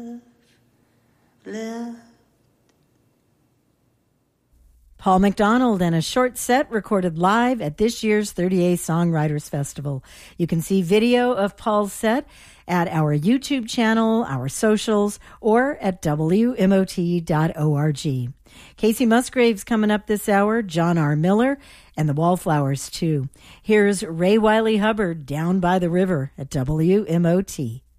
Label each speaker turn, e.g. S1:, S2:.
S1: Paul McDonald and a short set recorded live at this year's 30A Songwriters Festival. You can see video of Paul's set at our YouTube channel, our socials, or at WMOT.org. Casey Musgrave's coming up this hour, John R. Miller, and the Wallflowers, too. Here's Ray Wiley Hubbard, Down by the River at WMOT.